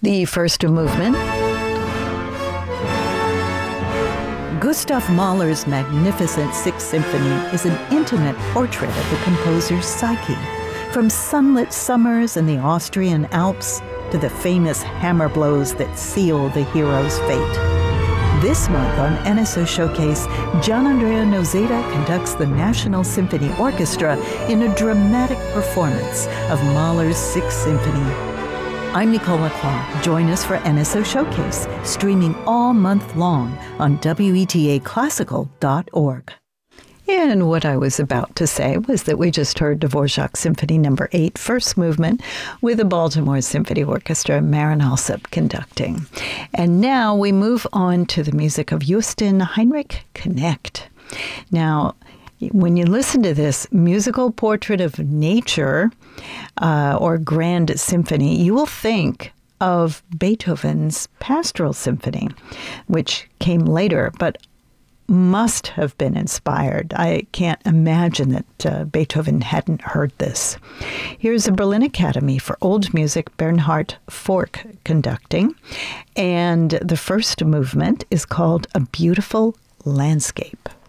The first movement. Gustav Mahler's magnificent Sixth Symphony is an intimate portrait of the composer's psyche, from sunlit summers in the Austrian Alps to the famous hammer blows that seal the hero's fate. This month on NSO Showcase, Gianandrea Noseda conducts the National Symphony Orchestra in a dramatic performance of Mahler's Sixth Symphony. I'm Nicole Lacroix. Join us for NSO Showcase, streaming all month long on WETAClassical.org. And what I was about to say was that we just heard Dvorak Symphony No. 8, first movement, with the Baltimore Symphony Orchestra, Marin Alsop conducting. And now we move on to the music of Jostein Heinrich Knecht. Now, when you listen to this musical portrait of nature or grand symphony, you will think of Beethoven's Pastoral Symphony, which came later, but must have been inspired. I can't imagine that Beethoven hadn't heard this. Here's the Berlin Academy for Old Music, Bernhard Fork conducting, and the first movement is called A Beautiful Landscape.